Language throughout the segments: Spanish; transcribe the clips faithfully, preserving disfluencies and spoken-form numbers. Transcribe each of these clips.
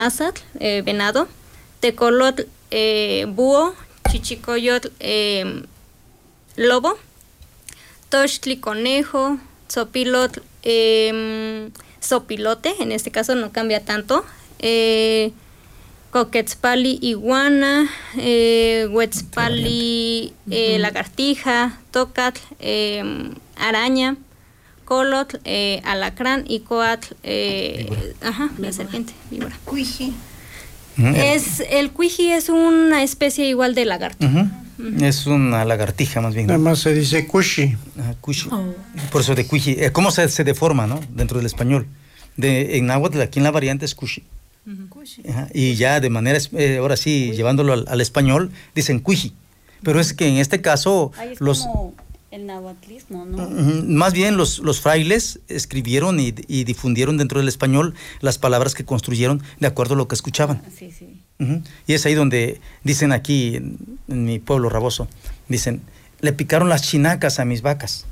Azatl, eh, venado, tecolotl, eh, búho, chichicoyotl, eh, lobo, tochtli, conejo, zopilotl, eh, zopilote, en este caso no cambia tanto, eh, coquetzpali, iguana, eh, huetzpali, eh, lagartija, tocatl, eh, araña, colotl, eh, alacrán y coatl, eh, ajá, la serpiente, víbora. Cuiji. Uh-huh. Es, el cuiji es una especie igual de lagarto. Uh-huh. Uh-huh. Es una lagartija más bien. Nada más se dice cushi. Ajá, cushi. Oh. Por eso de cuiji. ¿Cómo se, se deforma, no? Dentro del español. De, en náhuatl, aquí en la variante es cushi. Uh-huh. Ajá, y ya de manera, eh, ahora sí, cuiji. Llevándolo al, al español, dicen cuiji. Pero es que en este caso, Ay, es los... como el nahuatlismo, ¿no? Uh, más bien los, los frailes escribieron y, y difundieron dentro del español las palabras que construyeron de acuerdo a lo que escuchaban. Ah, sí, sí. Uh-huh. Y es ahí donde dicen aquí, en, en mi pueblo raboso, dicen, le picaron las chinacas a mis vacas.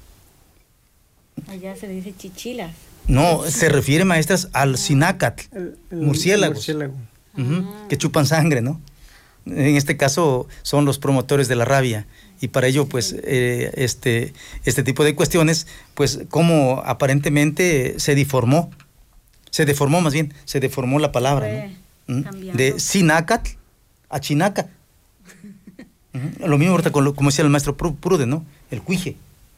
Allá se dice chichilas. No, se refiere, maestras, al cinácatl, el, el murciélagos, murciélago. Uh-huh, ah. que chupan sangre, ¿no? En este caso son los promotores de la rabia. Y para ello, pues, eh, este, este tipo de cuestiones, pues, como aparentemente se deformó, se deformó más bien, se deformó la palabra, ¿no? ¿Mm? De Sinacatl a Chinaca. Uh-huh. Lo mismo ahorita, con lo, como decía el maestro Prude, ¿no? El cuije.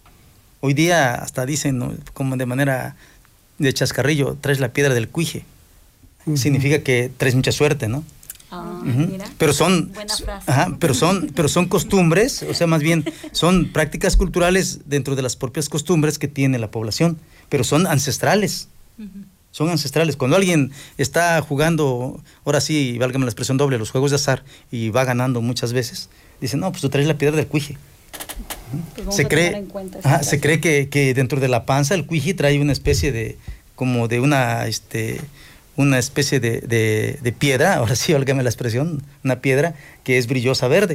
Hoy día hasta dicen, ¿no? Como de manera de chascarrillo, traes la piedra del cuije. Uh-huh. Significa que traes mucha suerte, ¿no? Ah, uh-huh. mira. Pero son, buena frase. Ajá, pero son, pero son costumbres, o sea, más bien son prácticas culturales dentro de las propias costumbres que tiene la población, pero son ancestrales. Uh-huh. Son ancestrales. Cuando alguien está jugando, ahora sí, válgame la expresión doble, los juegos de azar y va ganando muchas veces, dicen, no, pues tú traes la piedra del cuije. Uh-huh. Se cree, ajá, se cree que, que dentro de la panza el cuije trae una especie de, como de una, este, una especie de, de, de piedra, ahora sí, válgame la expresión, una piedra que es brillosa verde,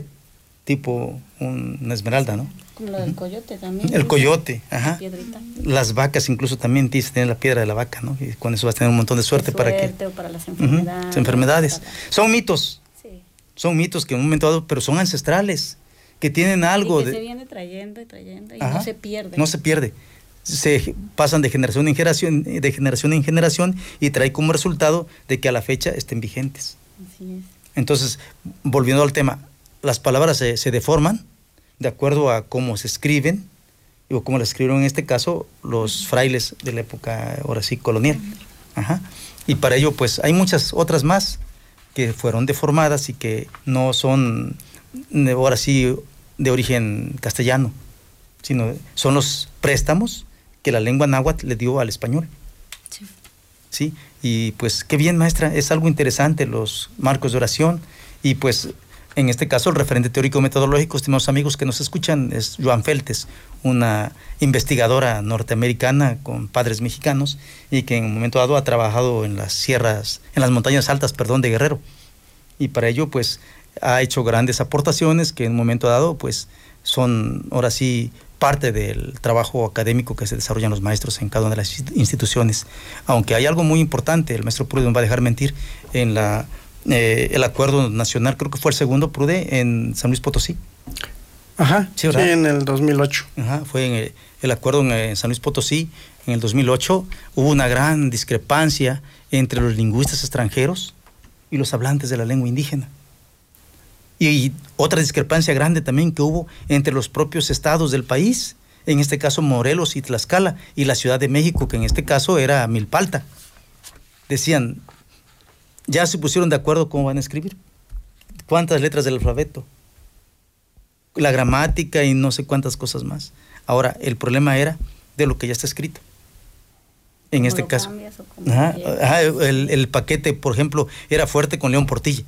tipo un, una esmeralda, ¿no? Como lo del coyote también. El coyote, ajá. Piedrita. Las vacas incluso también tienes que tener la piedra de la vaca, ¿no? Y con eso vas a tener un montón de suerte, suerte para que... o para las enfermedades. Uh-huh, enfermedades. Para... Son mitos. Sí. Son mitos que en un momento dado, pero son ancestrales, que tienen algo y que de... se viene trayendo y trayendo y ajá, no se pierde. No se pierde. Se pasan de generación en generación, de generación en generación y trae como resultado de que a la fecha estén vigentes. Así es. Entonces, volviendo al tema, las palabras se, se deforman de acuerdo a cómo se escriben, o como las escribieron en este caso los frailes de la época, ahora sí, colonial. Ajá. Y para ello, pues, hay muchas otras más que fueron deformadas y que no son, ahora sí, de origen castellano, sino son los préstamos que la lengua náhuatl le dio al español. Sí. Sí, y pues, qué bien, maestra, es algo interesante los marcos de oración, y pues, en este caso, el referente teórico metodológico, estimados amigos que nos escuchan, es Joan Feltes, una investigadora norteamericana con padres mexicanos y que en un momento dado ha trabajado en las sierras, en las montañas altas, perdón, de Guerrero. Y para ello, pues, ha hecho grandes aportaciones que en un momento dado, pues, son, ahora sí, parte del trabajo académico que se desarrollan los maestros en cada una de las instituciones. Aunque hay algo muy importante, el maestro Prude no va a dejar mentir, en la... Eh, el acuerdo nacional, creo que fue el segundo, Prude, en San Luis Potosí. Ajá, sí, sí, en el dos mil ocho. Ajá, fue en el, el acuerdo en, en San Luis Potosí, en el dos mil ocho, hubo una gran discrepancia entre los lingüistas extranjeros y los hablantes de la lengua indígena. Y, y otra discrepancia grande también que hubo entre los propios estados del país, en este caso Morelos y Tlaxcala, y la Ciudad de México, que en este caso era Milpalta. Decían... Ya se pusieron de acuerdo cómo van a escribir, cuántas letras del alfabeto, la gramática y no sé cuántas cosas más. Ahora, el problema era de lo que ya está escrito. En este caso, ajá, ajá, el, el paquete, por ejemplo, era fuerte con León Portilla,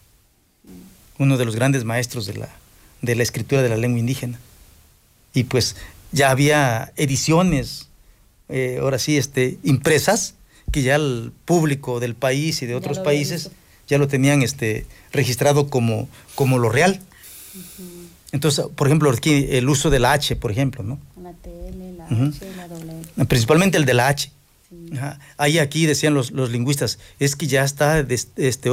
uno de los grandes maestros de la, de la escritura de la lengua indígena. Y pues ya había ediciones, eh, ahora sí, este, impresas, que ya el público del país y de otros países ya lo tenían este, registrado como, como lo real. Uh-huh. Entonces, por ejemplo, aquí el uso de la H, por ejemplo, ¿no? La T L, la uh-huh. H, la doble. Principalmente el de la H. Sí. Ajá. Ahí aquí decían los, los lingüistas, es que ya está, de, este,